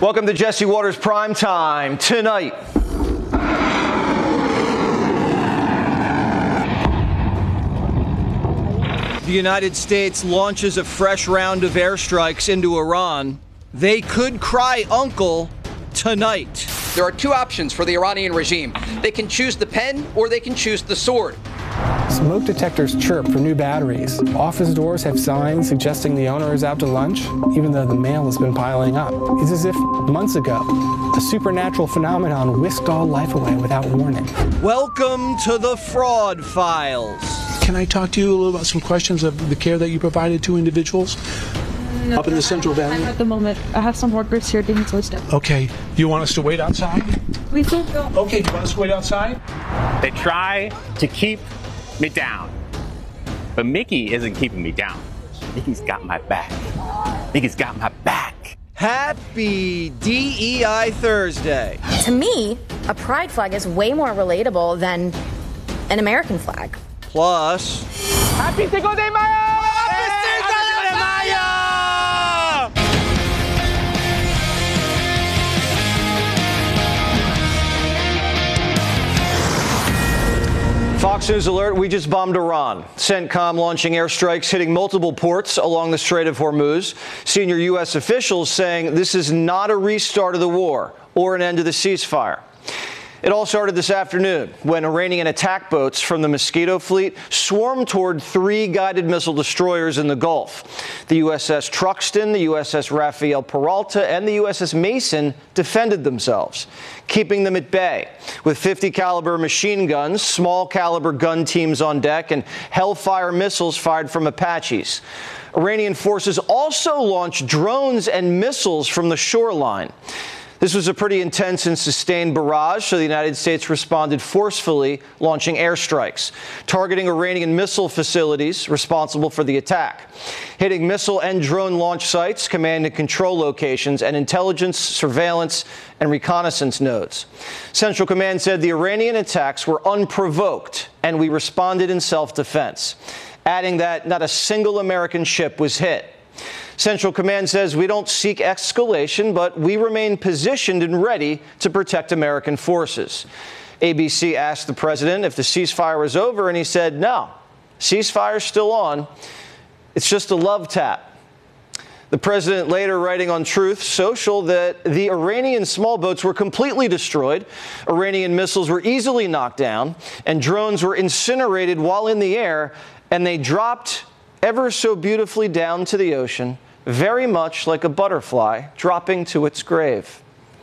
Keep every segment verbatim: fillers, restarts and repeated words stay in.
Welcome to Jesse Watters Prime Time. Tonight, the United States launches a fresh round of airstrikes into Iran. They could cry uncle tonight. There are two options for the Iranian regime. They can choose the pen or they can choose the sword. Smoke detectors chirp for new batteries. Office doors have signs suggesting the owner is out to lunch, even though the mail has been piling up. It's as if months ago, a supernatural phenomenon whisked all life away without warning. Welcome to the Fraud Files. Can I talk to you a little about some questions of the care that you provided to individuals no, up in the Central Valley? At the moment, I have some workers here doing some stuff. Okay. You want us to wait outside? We can go. Okay. Do you want us to wait outside? They try to keep me down, but Mickey isn't keeping me down. Mickey's got my back. Mickey's got my back. Happy D E I Thursday. To me, a pride flag is way more relatable than an American flag. Plus, Happy Cinco de Mayo! Fox News alert, we just bombed Iran. CENTCOM launching airstrikes hitting multiple ports along the Strait of Hormuz. Senior U S officials saying this is not a restart of the war or an end to the ceasefire. It all started this afternoon when Iranian attack boats from the Mosquito Fleet swarmed toward three guided missile destroyers in the Gulf. The U S S Truxtun, the U S S Rafael Peralta, and the U S S Mason defended themselves, keeping them at bay with fifty caliber machine guns, small caliber gun teams on deck, and Hellfire missiles fired from Apaches. Iranian forces also launched drones and missiles from the shoreline. This was a pretty intense and sustained barrage, so the United States responded forcefully, launching airstrikes, targeting Iranian missile facilities responsible for the attack, hitting missile and drone launch sites, command and control locations, and intelligence, surveillance, and reconnaissance nodes. Central Command said the Iranian attacks were unprovoked, and we responded in self-defense, adding that not a single American ship was hit. Central Command says we don't seek escalation, but we remain positioned and ready to protect American forces. A B C asked the president if the ceasefire was over, and he said, no, ceasefire's still on. It's just a love tap. The president later writing on Truth Social that the Iranian small boats were completely destroyed, Iranian missiles were easily knocked down, and drones were incinerated while in the air, and they dropped ever so beautifully down to the ocean, very much like a butterfly dropping to its grave.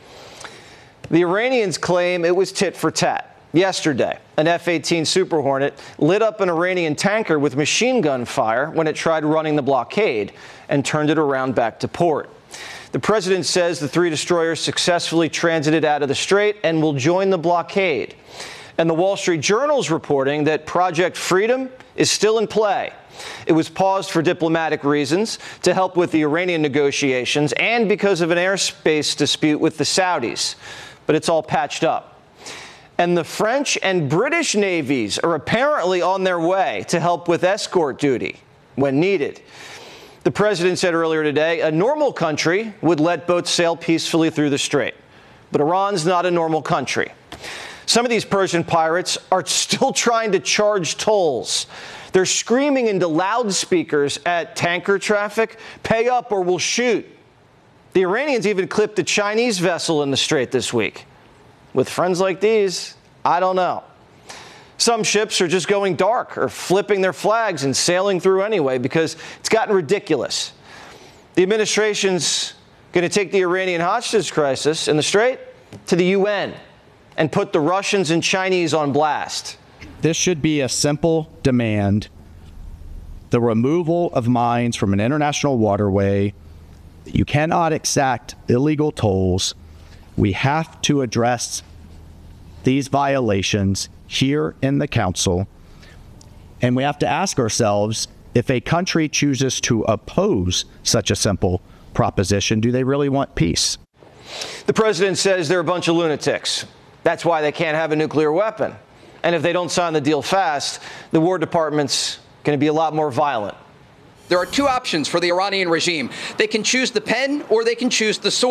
The Iranians claim it was tit for tat. Yesterday, an F eighteen Super Hornet lit up an Iranian tanker with machine gun fire when it tried running the blockade and turned it around back to port. The president says the three destroyers successfully transited out of the strait and will join the blockade. And the Wall Street Journal's reporting that Project Freedom is still in play. It was paused for diplomatic reasons to help with the Iranian negotiations and because of an airspace dispute with the Saudis. But it's all patched up. And the French and British navies are apparently on their way to help with escort duty when needed. The president said earlier today a normal country would let boats sail peacefully through the strait. But Iran's not a normal country. Some of these Persian pirates are still trying to charge tolls. They're screaming into loudspeakers at tanker traffic, pay up or we'll shoot. The Iranians even clipped a Chinese vessel in the strait this week. With friends like these, I don't know. Some ships are just going dark or flipping their flags and sailing through anyway because it's gotten ridiculous. The administration's going to take the Iranian hostage crisis in the strait to the U N and put the Russians and Chinese on blast. This should be a simple demand: the removal of mines from an international waterway. You cannot exact illegal tolls. We have to address these violations here in the council. And we have to ask ourselves, if a country chooses to oppose such a simple proposition, do they really want peace? The president says they're a bunch of lunatics. That's why they can't have a nuclear weapon. And if they don't sign the deal fast, the War Department's going to be a lot more violent. There are two options for the Iranian regime. They can choose the pen or they can choose the sword.